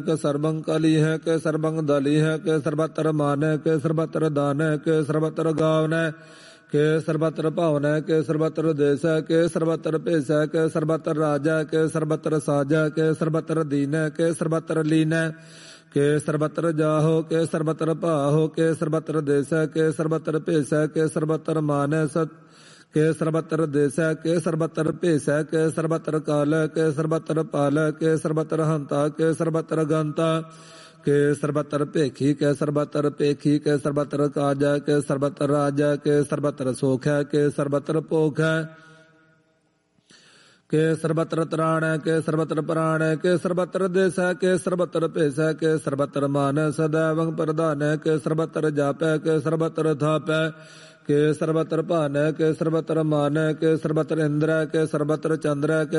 ਕਿ ਸਰਬੰ ਕਲੀ ਹੈ ਕਿ ਸਰਬੰ ਦਲੀ ਹੈ ਕਿ ਸਰਬਤਰ ਮਾਨੈ ਕਿ ਸਰਬਤਰ ਦਾਨੈ ਕਿ ਸਰਬਤਰ ਗਾਵਨੈ ਕਿ ਸਰਬਤਰ ਭਾਵਨੈ ਕਿ ਸਰਬਤਰ ਦੇਸੈ ਕਿ ਸਰਬਤਰ ਭੇਸੈ ਕਿ ਸਰਬਤਰ ਰਾਜੈ ਕਿ ਸਰਬਤਰ ਸਾਜੈ ਕਿ ਸਰਬਤਰ ਦੀਨੈ ਕਿ ਸਰਬਤਰ ਲੀਨੈ ਕਿ ਸਰਬਤਰ ਜਾਹੋ ਕਿ ਸਰਬਤਰ ਭਾਹੋ ਕਿ ਸਰਬਤਰ ਦੇਸੈ ਕਿ ਸਰਬਤਰ ਭੇਸੈ ਕਿ ਸਰਬਤਰ ਮਾਨੈ ਕਿ ਸਰਬਤਰ ਦੇਸੈ ਕਿ ਸਰਬਤਰ ਭੇਸੈ ਕਿ ਸਰਬਤਰ ਕਾਲੈ ਕਿ ਸਰਬਤਰ ਪਾਲੈ ਕਿ ਸਰਬਤਰ ਹੰਤਾ ਕਿ ਸਰਬਤਰ ਗੰਤਾ ਕਿ ਸਰਬਤਰ ਭੇਖੀ ਕਿ ਸਰਬਤਰ ਭੇਖੀ ਕਿ ਸਰਬਤਰ ਕਾਜੈ ਕਿ ਸਰਬਤਰ ਰਾਜੈ ਕਿ ਸਰਬਤਰ ਸੋਖ ਹੈ ਕਿ ਸਰਬਤਰ ਭੋਖ ਹੈ ਕਿ ਸਰਬਤਰ ਤਰਾਣੈ ਕਿ ਸਰਬਤਰ ਪ੍ਰਾਣੈ ਕਿ ਸਰਬਤਰ ਦੇਸੈ ਕਿ ਸਰਬਤਰ ਭੇਸੈ ਕਿ ਸਰਬਤਰ ਮਾਨੈ ਸਦੈਵੰ ਪ੍ਰਧਾਨੈ ਕਿ ਸਰਬਤਰ ਜਾਪੈ ਕਿ ਸਰਬਤਰ ਥਾਪੈ ਕਿ ਸਰਬਤਰ ਭਾਨੈ ਕਿ ਸਰਬਤਰ ਮਾਨੈ ਕਿ ਸਰਬਤਰ ਇੰਦਰੈ ਕਿ ਸਰਬਤਰ ਚੰਦਰੈ ਕਿ